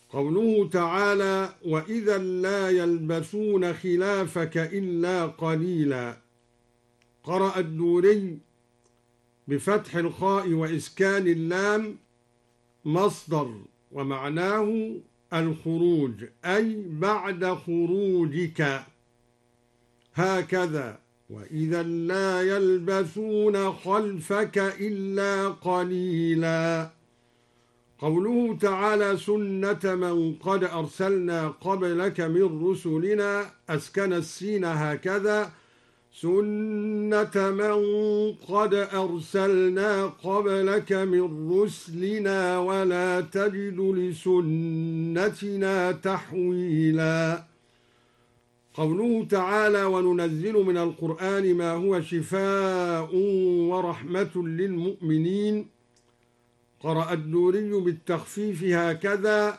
قوله تعالى: وإذا لا يلبثون خلافك إلا قليلا. قرأ الدوري بفتح الخاء وإسكان اللام: مصدر ومعناه الخروج، أي بعد خروجك. هكذا: وإذا لا يلبثون خلفك إلا قليلا. قوله تعالى: سنة من قد أرسلنا قبلك من رسلنا، أسكن السين هكذا: سنة من قد أرسلنا قبلك من رسلنا ولا تجد لسنتنا تحويلا. قوله تعالى: وننزل من القرآن ما هو شفاء ورحمة للمؤمنين. قرأ الدوري بالتخفيف هكذا: